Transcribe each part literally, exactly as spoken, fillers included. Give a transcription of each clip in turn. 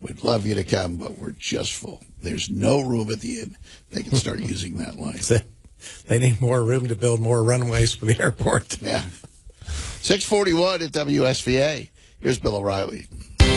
We'd love you to come, but we're just full. There's no room at the inn. They can start using that line. They need more room to build more runways for the airport. Yeah. six forty-one at W S V A. Here's Bill O'Reilly.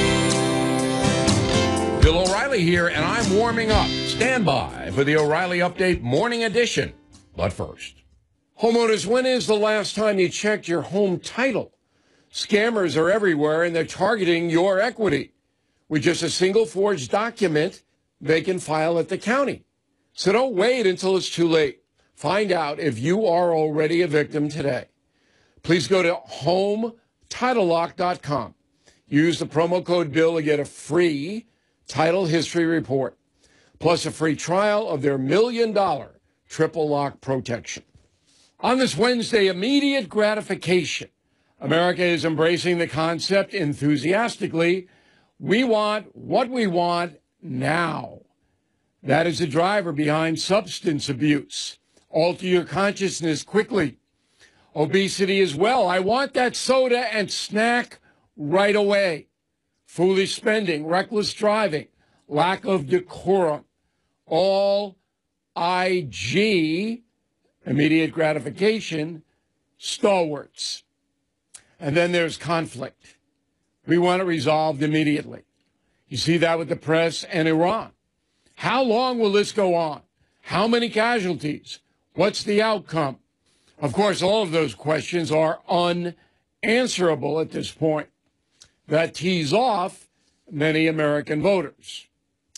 Bill O'Reilly here, and I'm warming up. Stand by for the O'Reilly Update Morning Edition. But first, homeowners, when is the last time you checked your home title? Scammers are everywhere, and they're targeting your equity. With just a single forged document, they can file at the county. So don't wait until it's too late. Find out if you are already a victim today. Please go to home title lock dot com. Use the promo code BILL to get a free title history report, plus a free trial of their million dollar triple lock protection. On this Wednesday, immediate gratification. America is embracing the concept enthusiastically. We want what we want now. That is the driver behind substance abuse. Alter your consciousness quickly. Obesity as well. I want that soda and snack right away. Foolish spending, reckless driving, lack of decorum. All I G, immediate gratification, stalwarts. And then there's conflict. We want it resolved immediately. You see that with the press and Iran. How long will this go on? How many casualties? What's the outcome? Of course, all of those questions are unanswerable at this point. That tees off many American voters.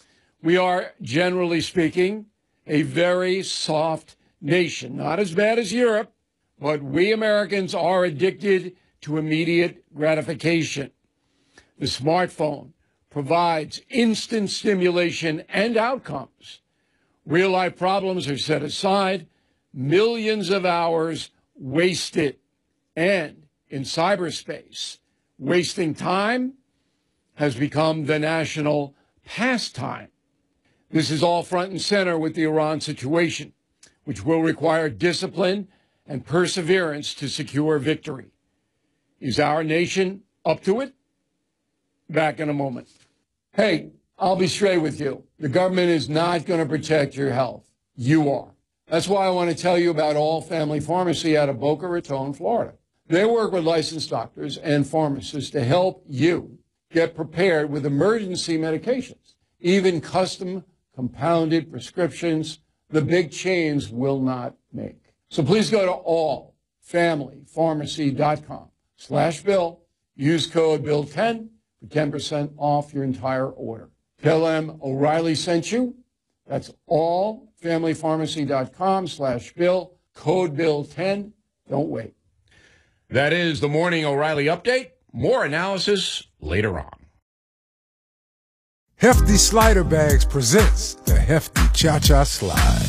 We are, generally speaking, a very soft nation. Not as bad as Europe, but we Americans are addicted to immediate gratification. The smartphone provides instant stimulation and outcomes. Real-life problems are set aside, millions of hours wasted. And in cyberspace, wasting time has become the national pastime. This is all front and center with the Iran situation, which will require discipline and perseverance to secure victory. Is our nation up to it? Back in a moment. Hey, I'll be straight with you. The government is not going to protect your health. You are. That's why I want to tell you about All Family Pharmacy out of Boca Raton, Florida. They work with licensed doctors and pharmacists to help you get prepared with emergency medications, even custom compounded prescriptions the big chains will not make. So please go to all family pharmacy dot com slash bill. Use code bill ten for ten percent off your entire order. Tell them O'Reilly sent you. That's all family pharmacy dot com slash bill, code bill ten. Don't wait. That is the Morning O'Reilly Update. More analysis later on. Hefty Slider Bags presents the Hefty Cha-Cha Slide.